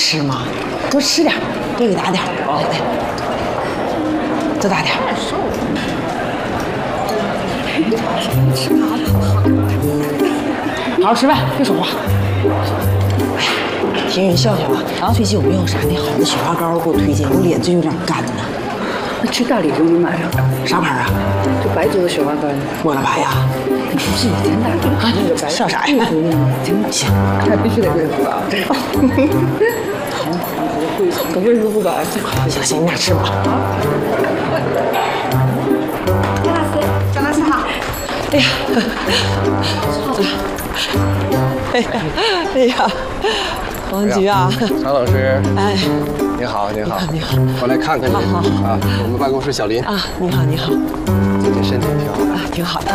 吃吗？多吃点，多给打点。来，多打点。吃嘛？好好吃饭，别说话。哎呀，婷云笑笑啊，最近有没有啥那好的雪花膏给我推荐？我脸最近有点干呢。 那去大理就能买上。 啥牌啊？ 就白族的雪花膏。 莫了牌呀？ 不是以前大理那个白。 笑啥呀？行， 那必须得贵族吧？可贵族不白。 行行，你俩吃吧。 张老师好。 哎呀，哎呀，王菊啊， 常老师， 哎， 你好，你好， 你好， 我来看看你好啊，我们办公室小林啊，你好，你好， 最近身体挺好啊，挺好的。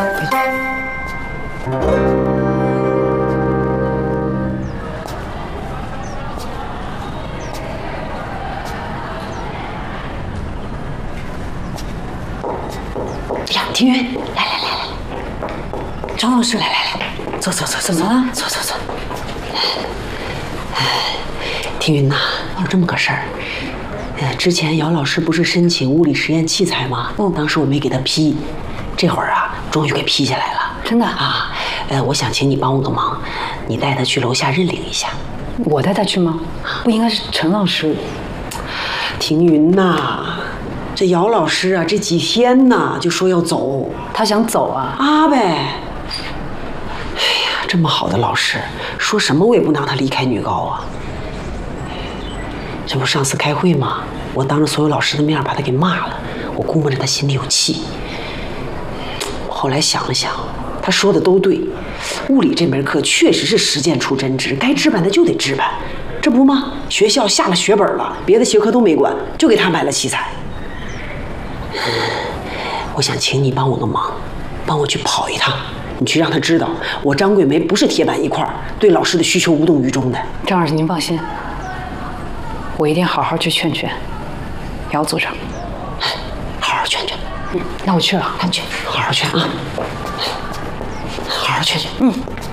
哎呀，庭云，来，张老师，来，坐，怎么了？坐。庭云呐，有这么个事儿。之前姚老师不是申请物理实验器材吗？当时我没给他批，这会儿啊，终于给批下来了。 真的啊？我想请你帮我个忙，你带他去楼下认领一下。 我带他去吗？不应该是陈老师。 庭云呐，这姚老师啊，这几天呢就说要走， 他想走啊？ 啊呗。哎呀，这么好的老师，说什么我也不让他离开女高啊。这不上次开会吗？我当着所有老师的面把他给骂了，我估摸着他心里有气。后来想了想，他说的都对，物理这门课确实是实践出真知，该置办的就得置办，这不吗？学校下了血本了，别的学科都没管，就给他买了器材。我想请你帮我个忙，帮我去跑一趟，你去让他知道，我张桂梅不是铁板一块，对老师的需求无动于衷的。 张老师您放心，我一定好好去劝姚组长， 好好劝。 那我去了， 赶紧好好劝啊，好好劝。